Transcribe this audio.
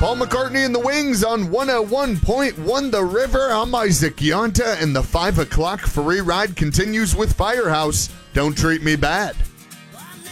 Paul McCartney and the Wings on 101.1 The River. I'm Isaac Yonta, and the 5 o'clock free ride continues with Firehouse. Don't treat me bad.